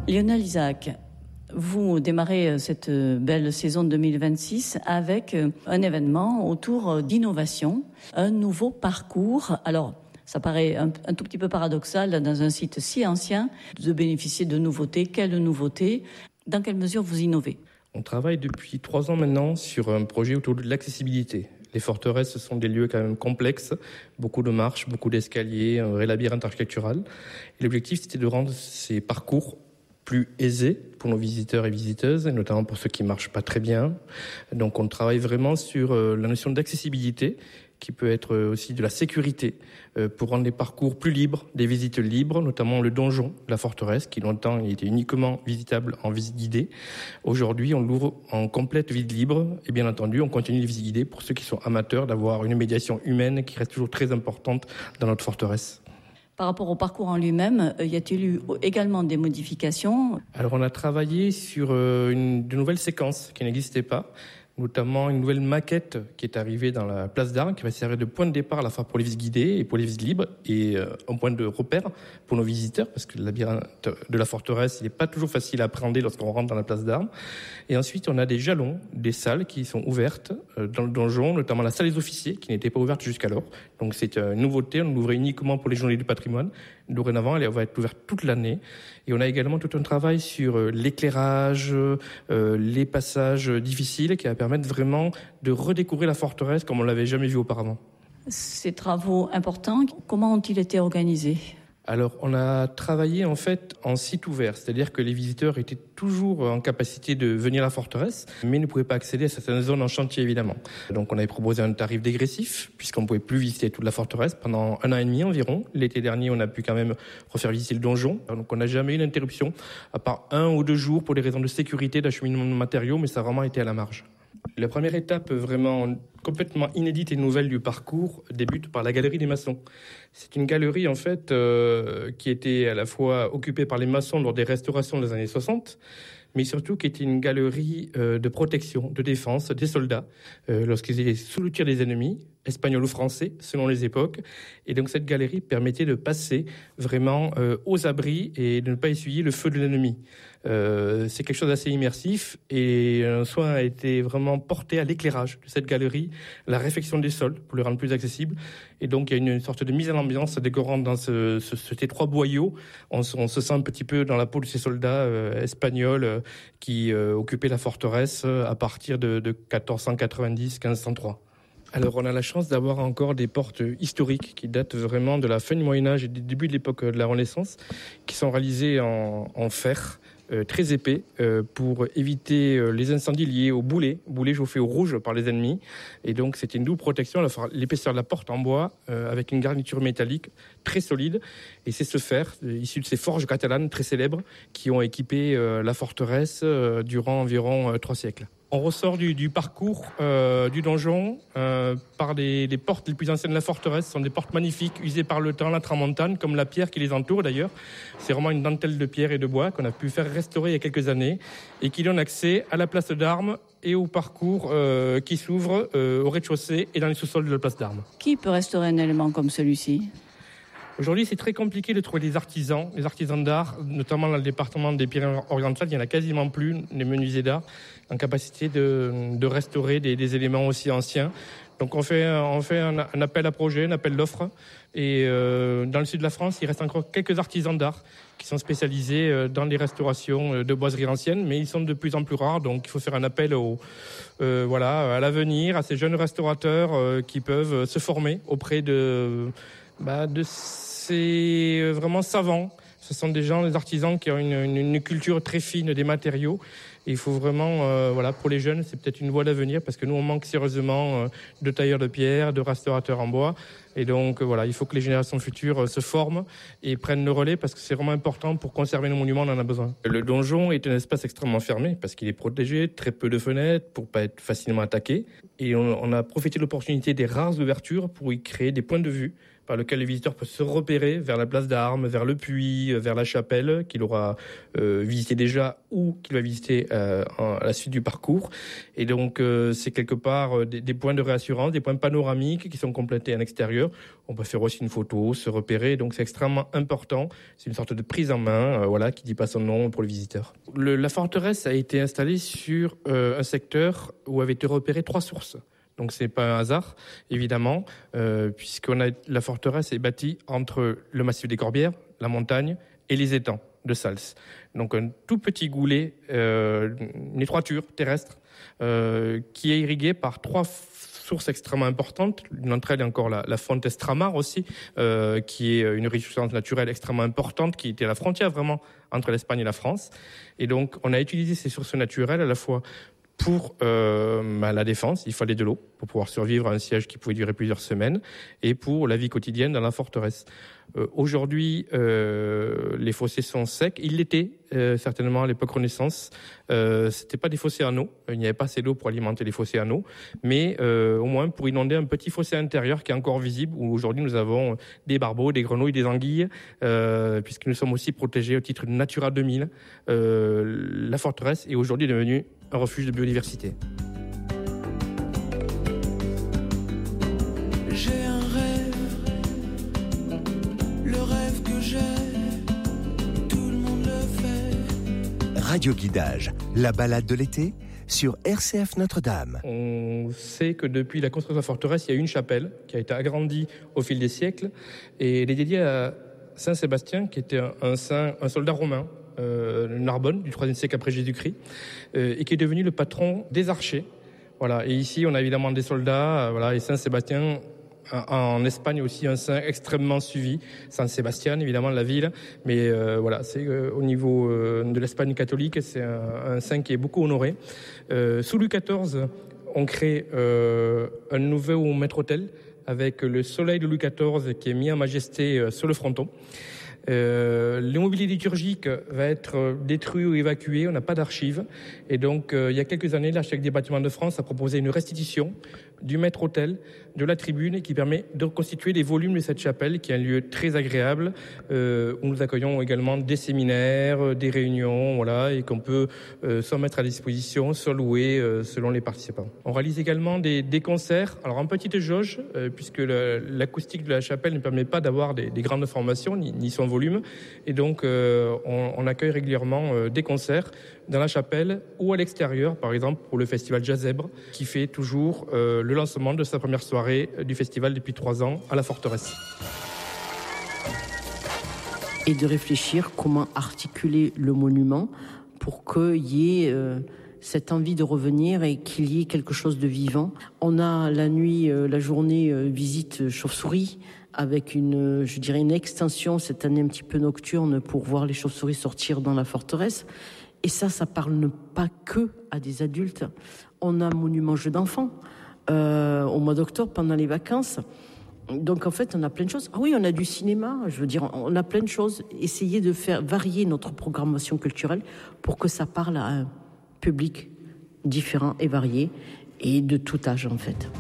Lionel Isaac, vous démarrez cette belle saison 2026 avec un événement autour d'innovation, un nouveau parcours. Alors, ça paraît un tout petit peu paradoxal dans un site si ancien de bénéficier de nouveautés. Quelles nouveautés? Dans quelle mesure vous innovez? On travaille depuis 3 ans maintenant sur un projet autour de l'accessibilité. Les forteresses, ce sont des lieux quand même complexes, beaucoup de marches, beaucoup d'escaliers, un vrai labyrinthe architectural. Et l'objectif, c'était de rendre ces parcours plus aisés pour nos visiteurs et visiteuses, et notamment pour ceux qui ne marchent pas très bien. Donc on travaille vraiment sur la notion d'accessibilité, qui peut être aussi de la sécurité, pour rendre les parcours plus libres, des visites libres, notamment le donjon, la forteresse, qui longtemps était uniquement visitable en visite guidée. Aujourd'hui, on l'ouvre en complète visite libre, et bien entendu, on continue les visites guidées pour ceux qui sont amateurs d'avoir une médiation humaine qui reste toujours très importante dans notre forteresse. Par rapport au parcours en lui-même, y a-t-il eu également des modifications? Alors on a travaillé sur de nouvelles séquences qui n'existaient pas, notamment une nouvelle maquette qui est arrivée dans la place d'Armes, qui va servir de point de départ à la fois pour les visites guidées et pour les visites libres, et un point de repère pour nos visiteurs, parce que le labyrinthe de la forteresse, il n'est pas toujours facile à appréhender lorsqu'on rentre dans la place d'Armes. Et ensuite, on a des jalons, des salles qui sont ouvertes dans le donjon, notamment la salle des officiers, qui n'était pas ouverte jusqu'alors. Donc c'est une nouveauté, on l'ouvrait uniquement pour les journées du patrimoine. Dorénavant, elle va être ouverte toute l'année. Et on a également tout un travail sur l'éclairage, les passages difficiles, qui va permettre vraiment de redécouvrir la forteresse comme on l'avait jamais vue auparavant. Ces travaux importants, comment ont-ils été organisés ? Alors, on a travaillé en fait en site ouvert, c'est-à-dire que les visiteurs étaient toujours en capacité de venir à la forteresse, mais ne pouvaient pas accéder à certaines zones en chantier, évidemment. Donc, on avait proposé un tarif dégressif, puisqu'on ne pouvait plus visiter toute la forteresse pendant 1 an et demi environ. L'été dernier, on a pu quand même refaire visiter le donjon. Donc, on n'a jamais eu d'interruption, à part 1 ou 2 jours pour des raisons de sécurité, d'acheminement de matériaux, mais ça a vraiment été à la marge. La première étape vraiment complètement inédite et nouvelle du parcours débute par la Galerie des Maçons. C'est une galerie en fait qui était à la fois occupée par les maçons lors des restaurations des années 60, mais surtout qui était une galerie de protection, de défense des soldats lorsqu'ils étaient sous le tir des ennemis, espagnols ou français, selon les époques. Et donc cette galerie permettait de passer vraiment aux abris et de ne pas essuyer le feu de l'ennemi. C'est quelque chose d'assez immersif et un soin a été vraiment porté à l'éclairage de cette galerie, la réfection des sols pour le rendre plus accessible. Et donc il y a une sorte de mise en ambiance décorant dans cet étroit boyau. On se sent un petit peu dans la peau de ces soldats espagnols qui occupaient la forteresse à partir de 1490-1503. Alors on a la chance d'avoir encore des portes historiques qui datent vraiment de la fin du Moyen-Âge et du début de l'époque de la Renaissance, qui sont réalisées en fer très épais pour éviter les incendies liés aux boulets chauffés au rouge par les ennemis. Et donc c'était une double protection, l'épaisseur de la porte en bois avec une garniture métallique très solide. Et c'est ce fer issu de ces forges catalanes très célèbres qui ont équipé la forteresse durant environ 3 siècles. On ressort du parcours du donjon par les portes les plus anciennes de la forteresse. Ce sont des portes magnifiques, usées par le temps, la tramontane, comme la pierre qui les entoure d'ailleurs. C'est vraiment une dentelle de pierre et de bois qu'on a pu faire restaurer il y a quelques années et qui donne accès à la place d'Armes et au parcours qui s'ouvre au rez-de-chaussée et dans les sous-sols de la place d'Armes. Qui peut restaurer un élément comme celui-ci ? Aujourd'hui, c'est très compliqué de trouver des artisans d'art, notamment dans le département des Pyrénées-Orientales. Il n'y en a quasiment plus, les menuisiers d'art, en capacité de restaurer des éléments aussi anciens. Donc on fait un appel à projet, un appel d'offres. Et dans le sud de la France, il reste encore quelques artisans d'art qui sont spécialisés dans les restaurations de boiseries anciennes, mais ils sont de plus en plus rares. Donc il faut faire un appel à l'avenir, à ces jeunes restaurateurs qui peuvent se former auprès de ces vraiment savants. Ce sont des artisans qui ont une culture très fine des matériaux. Et il faut vraiment, pour les jeunes, c'est peut-être une voie d'avenir parce que nous, on manque sérieusement de tailleurs de pierre, de restaurateurs en bois. Et donc, il faut que les générations futures se forment et prennent le relais parce que c'est vraiment important pour conserver nos monuments, on en a besoin. Le donjon est un espace extrêmement fermé parce qu'il est protégé, très peu de fenêtres pour pas être facilement attaqué. Et on a profité de l'opportunité des rares ouvertures pour y créer des points de vue par lequel le visiteur peut se repérer vers la place d'Armes, vers le puits, vers la chapelle qu'il aura visité déjà ou qu'il va visiter à la suite du parcours. Et donc c'est quelque part des points de réassurance, des points panoramiques qui sont complétés en extérieur. On peut faire aussi une photo, se repérer, donc c'est extrêmement important. C'est une sorte de prise en main, qui dit pas son nom pour le visiteur. La forteresse a été installée sur un secteur où avaient été repérées 3 sources. Donc c'est pas un hasard, évidemment, la forteresse est bâtie entre le massif des Corbières, la montagne et les étangs de Sals. Donc un tout petit goulet, une étroiture terrestre, qui est irriguée par 3 sources extrêmement importantes. Une d'entre elles est encore la Fonte Estramar aussi, qui est une ressource naturelle extrêmement importante, qui était à la frontière vraiment entre l'Espagne et la France. Et donc on a utilisé ces sources naturelles à la fois pour la défense, il fallait de l'eau pour pouvoir survivre à un siège qui pouvait durer plusieurs semaines, et pour la vie quotidienne dans la forteresse. Aujourd'hui, les fossés sont secs. Ils l'étaient certainement à l'époque Renaissance. C'était pas des fossés en eau. Il n'y avait pas assez d'eau pour alimenter les fossés en eau, mais au moins pour inonder un petit fossé intérieur qui est encore visible, où aujourd'hui nous avons des barbeaux, des grenouilles, des anguilles, puisque nous sommes aussi protégés au titre de Natura 2000. La forteresse est aujourd'hui devenue un refuge de biodiversité. J'ai un rêve, le rêve que j'ai, tout le monde le fait. Radio Guidage, la balade de l'été sur RCF Notre-Dame. On sait que depuis la construction de la forteresse, il y a une chapelle qui a été agrandie au fil des siècles, et elle est dédiée à Saint Sébastien, qui était un soldat romain, Narbonne, du IIIe siècle après Jésus-Christ, et qui est devenu le patron des archers. Voilà. Et ici, on a évidemment des soldats, et Saint Sébastien, en Espagne aussi, un saint extrêmement suivi, San Sébastien, évidemment, la ville, mais c'est au niveau de l'Espagne catholique, c'est un saint qui est beaucoup honoré. Sous Louis XIV, on crée un nouveau maître-autel avec le soleil de Louis XIV qui est mis en majesté sur le fronton. L'immobilier liturgique va être détruit ou évacué, on n'a pas d'archives. Et donc, il y a quelques années, l'architecte des bâtiments de France a proposé une restitution du maître-autel, de la tribune, qui permet de reconstituer les volumes de cette chapelle, qui est un lieu très agréable, où nous accueillons également des séminaires, des réunions, et qu'on peut soit mettre à disposition, soit louer selon les participants. On réalise également des concerts, alors en petite jauge, puisque l'acoustique de la chapelle ne permet pas d'avoir des grandes formations, ni son volume, et donc on accueille régulièrement des concerts dans la chapelle ou à l'extérieur, par exemple pour le festival Jazz Zèbre, qui fait toujours le lancement de sa première soirée du festival depuis 3 ans à la forteresse. Et de réfléchir comment articuler le monument pour qu'il y ait cette envie de revenir et qu'il y ait quelque chose de vivant. On a la nuit, la journée visite chauve-souris, avec une extension cette année un petit peu nocturne pour voir les chauves-souris sortir dans la forteresse. Et ça parle pas que à des adultes. On a un monument jeu d'enfants au mois d'octobre pendant les vacances. Donc en fait, on a plein de choses. Ah oui, on a du cinéma, on a plein de choses. Essayer de faire varier notre programmation culturelle pour que ça parle à un public différent et varié et de tout âge en fait.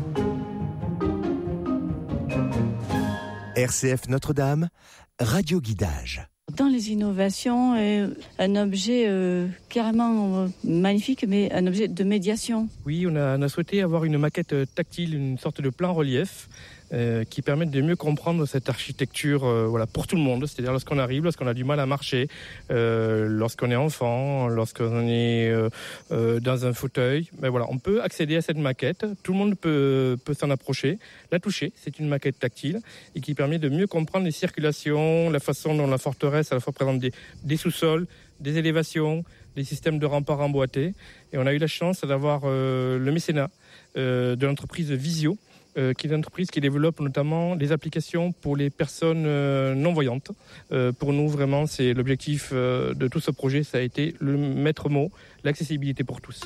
RCF Notre-Dame, Radio Guidage. Dans les innovations, un objet carrément magnifique, mais un objet de médiation. Oui, on a souhaité avoir une maquette tactile, une sorte de plan relief qui permette de mieux comprendre cette architecture pour tout le monde. C'est-à-dire lorsqu'on arrive, lorsqu'on a du mal à marcher, lorsqu'on est enfant, lorsqu'on est dans un fauteuil. On peut accéder à cette maquette. Tout le monde peut s'en approcher, la toucher. C'est une maquette tactile et qui permet de mieux comprendre les circulations, la façon dont la forteresse à la fois présente des sous-sols, des élévations, des systèmes de remparts emboîtés. Et on a eu la chance d'avoir le mécénat de l'entreprise Visio, qui est une entreprise qui développe notamment des applications pour les personnes non-voyantes. Pour nous, vraiment, c'est l'objectif de tout ce projet. Ça a été le maître mot, l'accessibilité pour tous.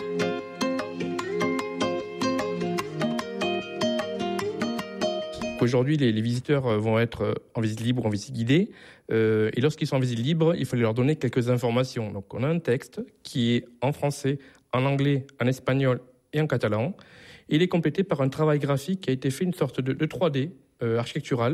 Aujourd'hui, les visiteurs vont être en visite libre ou en visite guidée. Et lorsqu'ils sont en visite libre, il faut leur donner quelques informations. Donc, on a un texte qui est en français, en anglais, en espagnol et en catalan. Il est complété par un travail graphique qui a été fait, une sorte de 3D architectural,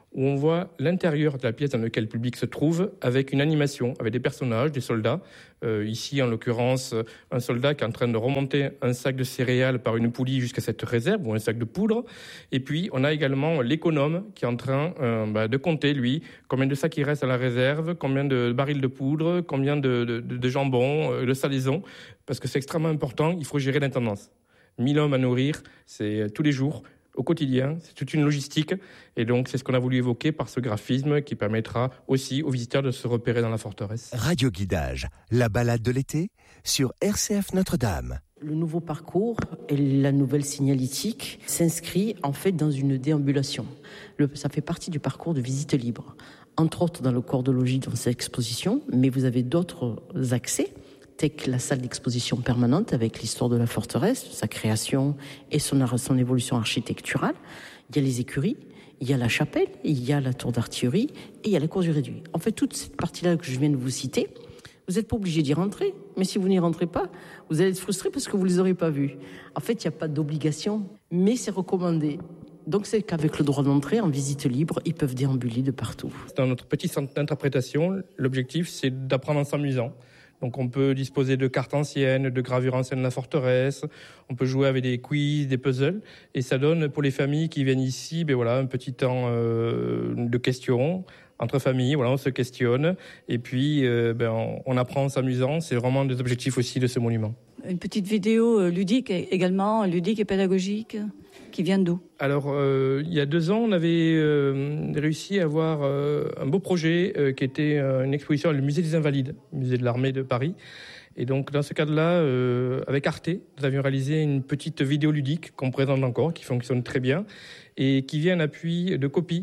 où on voit l'intérieur de la pièce dans laquelle le public se trouve avec une animation, avec des personnages, des soldats. Ici, en l'occurrence, un soldat qui est en train de remonter un sac de céréales par une poulie jusqu'à cette réserve ou un sac de poudre. Et puis, on a également l'économe qui est en train de compter, lui, combien de sacs il reste à la réserve, combien de barils de poudre, combien de jambon, de salaison, parce que c'est extrêmement important, il faut gérer l'intendance. 1000 hommes à nourrir, c'est tous les jours, au quotidien, c'est toute une logistique. Et donc, c'est ce qu'on a voulu évoquer par ce graphisme qui permettra aussi aux visiteurs de se repérer dans la forteresse. Radio Guidage, la balade de l'été sur RCF Notre-Dame. Le nouveau parcours et la nouvelle signalétique s'inscrit en fait dans une déambulation. Ça fait partie du parcours de visite libre. Entre autres dans le corps de logis dans cette exposition, mais vous avez d'autres accès, tels que la salle d'exposition permanente avec l'histoire de la forteresse, sa création et son évolution architecturale. Il y a les écuries, il y a la chapelle, il y a la tour d'artillerie et il y a la cour du réduit. En fait, toute cette partie-là que je viens de vous citer, vous n'êtes pas obligé d'y rentrer. Mais si vous n'y rentrez pas, vous allez être frustré parce que vous ne les aurez pas vus. En fait, il n'y a pas d'obligation, mais c'est recommandé. Donc c'est qu'avec le droit d'entrée, en visite libre, ils peuvent déambuler de partout. Dans notre petit centre d'interprétation, l'objectif, c'est d'apprendre en s'amusant. Donc on peut disposer de cartes anciennes, de gravures anciennes de la forteresse, on peut jouer avec des quiz, des puzzles, et ça donne pour les familles qui viennent ici, un petit temps de questions entre familles, on se questionne, et puis on apprend en s'amusant, c'est vraiment des objectifs aussi de ce monument. Une petite vidéo ludique également, ludique et pédagogique, qui vient d'où ? Alors, il y a 2 ans, on avait réussi à avoir un beau projet qui était une exposition au musée des Invalides, musée de l'armée de Paris. Et donc, dans ce cadre-là, avec Arte, nous avions réalisé une petite vidéo ludique qu'on présente encore, qui fonctionne très bien, et qui vient en appui de copies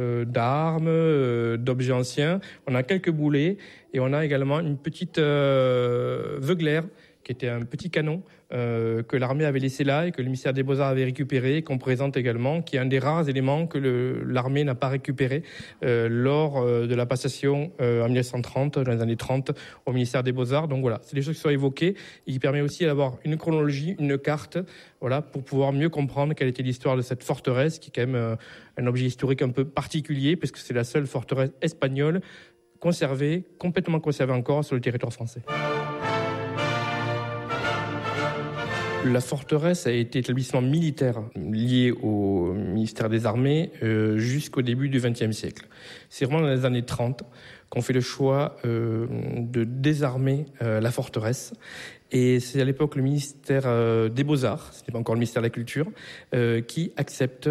d'armes, d'objets anciens. On a quelques boulets, et on a également une petite veuglère, qui était un petit canon que l'armée avait laissé là et que le ministère des Beaux-Arts avait récupéré, qu'on présente également, qui est un des rares éléments que l'armée n'a pas récupéré lors de la passation en 1930, dans les années 30, au ministère des Beaux-Arts. Donc voilà, c'est des choses qui sont évoquées et qui permet aussi d'avoir une chronologie, une carte, pour pouvoir mieux comprendre quelle était l'histoire de cette forteresse, qui est quand même un objet historique un peu particulier, parce que c'est la seule forteresse espagnole complètement conservée encore sur le territoire français. La forteresse a été établissement militaire lié au ministère des Armées jusqu'au début du XXe siècle. C'est vraiment dans les années 30 qu'on fait le choix de désarmer la forteresse. Et c'est à l'époque le ministère des Beaux-Arts, ce n'est pas encore le ministère de la Culture, qui accepte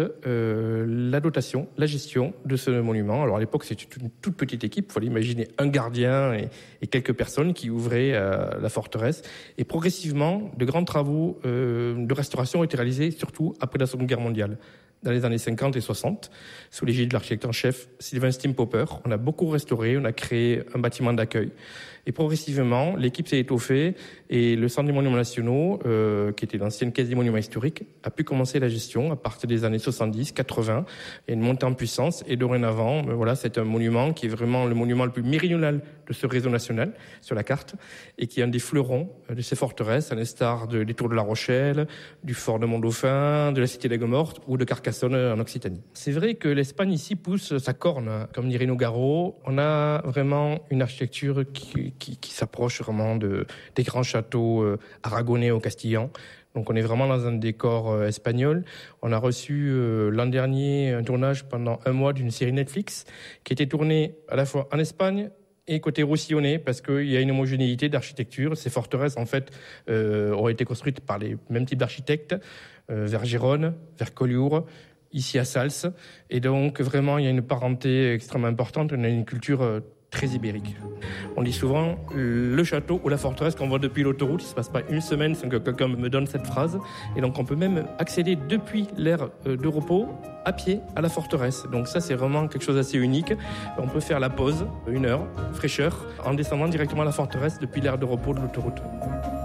la dotation, la gestion de ce monument. Alors à l'époque, c'était une toute petite équipe, il fallait imaginer un gardien et quelques personnes qui ouvraient la forteresse. Et progressivement, de grands travaux de restauration ont été réalisés, surtout après la Seconde Guerre mondiale. Dans les années 50 et 60, sous l'égide de l'architecte en chef Sylvain Stimpopper. On a beaucoup restauré, on a créé un bâtiment d'accueil. Et progressivement, l'équipe s'est étoffée et le Centre des monuments nationaux, qui était l'ancienne caisse des monuments historiques, a pu commencer la gestion à partir des années 70, 80, et une montée en puissance. Et dorénavant, c'est un monument qui est vraiment le monument le plus méridional de ce réseau national sur la carte et qui est un des fleurons de ces forteresses, à l'instar des tours de La Rochelle, du fort de Mont-Dauphin, de la cité d'Aigues-Mortes ou de Carcassonne en Occitanie. C'est vrai que l'Espagne ici pousse sa corne, comme dirait Nogaro. On a vraiment une architecture qui s'approche vraiment des grands châteaux aragonais au Castillan. Donc on est vraiment dans un décor espagnol. On a reçu l'an dernier un tournage pendant 1 mois d'une série Netflix qui était tournée à la fois en Espagne et côté roussillonnais, parce qu'il y a une homogénéité d'architecture. Ces forteresses, en fait, ont été construites par les mêmes types d'architectes, vers Gérone, vers Collioure, ici à Sals. Et donc, vraiment, il y a une parenté extrêmement importante. On a une culture très ibérique. On dit souvent le château ou la forteresse qu'on voit depuis l'autoroute. Il ne se passe pas une semaine sans que quelqu'un me donne cette phrase. Et donc on peut même accéder depuis l'aire de repos à pied à la forteresse. Donc ça, c'est vraiment quelque chose d'assez unique. On peut faire la pause, 1 heure, fraîcheur, en descendant directement à la forteresse depuis l'aire de repos de l'autoroute.